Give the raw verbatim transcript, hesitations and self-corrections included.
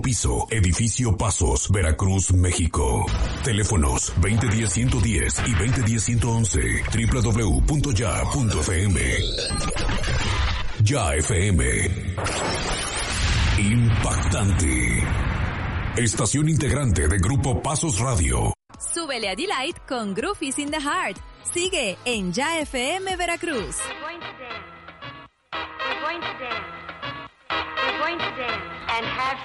piso, Edificio Pasos, Veracruz, México. Teléfonos veinte diez ciento diez y veinte diez ciento once, doble u doble u doble u punto ya punto f m. Ya F M. Impactante. Estación integrante de Grupo Pasos Radio. Súbele a Delight con Groofies in the Heart. Sigue en Ya F M Veracruz. We're going to dance. We're going to dance. We're going to dance and have